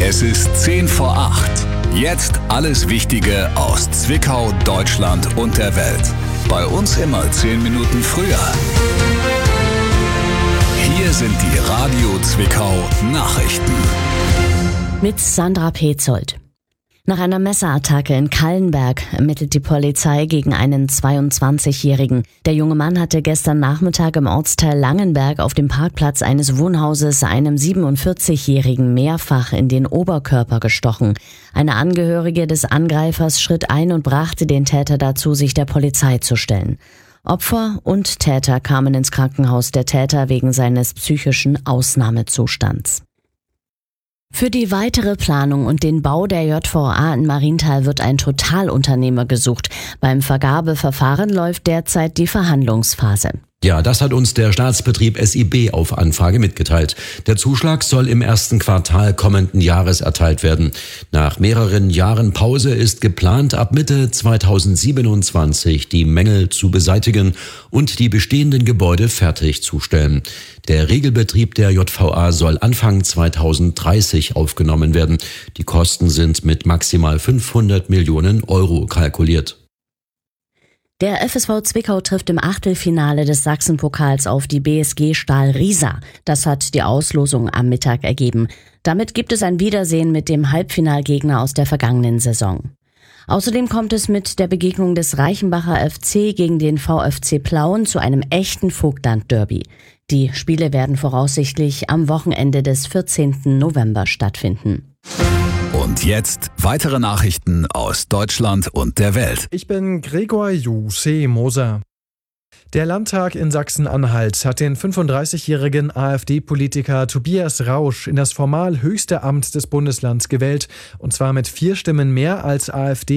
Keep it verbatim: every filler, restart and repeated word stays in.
Es ist zehn vor acht. Jetzt alles Wichtige aus Zwickau, Deutschland und der Welt. Bei uns immer zehn Minuten früher. Hier sind die Radio Zwickau Nachrichten. Mit Sandra Petzold. Nach einer Messerattacke in Callenberg ermittelt die Polizei gegen einen zweiundzwanzigjährigen. Der junge Mann hatte gestern Nachmittag im Ortsteil Langenberg auf dem Parkplatz eines Wohnhauses einem siebenundvierzigjährigen mehrfach in den Oberkörper gestochen. Eine Angehörige des Angreifers schritt ein und brachte den Täter dazu, sich der Polizei zu stellen. Opfer und Täter kamen ins Krankenhaus, der Täter wegen seines psychischen Ausnahmezustands. Für die weitere Planung und den Bau der J V A in Marienthal wird ein Totalunternehmer gesucht. Beim Vergabeverfahren läuft derzeit die Verhandlungsphase. Ja, das hat uns der Staatsbetrieb S I B auf Anfrage mitgeteilt. Der Zuschlag soll im ersten Quartal kommenden Jahres erteilt werden. Nach mehreren Jahren Pause ist geplant, ab Mitte zweitausendsiebenundzwanzig die Mängel zu beseitigen und die bestehenden Gebäude fertigzustellen. Der Regelbetrieb der J V A soll Anfang zweitausenddreißig aufgenommen werden. Die Kosten sind mit maximal fünfhundert Millionen Euro kalkuliert. Der F S V Zwickau trifft im Achtelfinale des Sachsenpokals auf die B S G Stahl Riesa. Das hat die Auslosung am Mittag ergeben. Damit gibt es ein Wiedersehen mit dem Halbfinalgegner aus der vergangenen Saison. Außerdem kommt es mit der Begegnung des Reichenbacher F C gegen den V F C Plauen zu einem echten Vogtland-Derby. Die Spiele werden voraussichtlich am Wochenende des vierzehnten November stattfinden. Und jetzt weitere Nachrichten aus Deutschland und der Welt. Ich bin Gregor Juseh Moser. Der Landtag in Sachsen-Anhalt hat den fünfunddreißigjährigen AfD-Politiker Tobias Rausch in das formal höchste Amt des Bundeslands gewählt, und zwar mit vier Stimmen mehr als AfD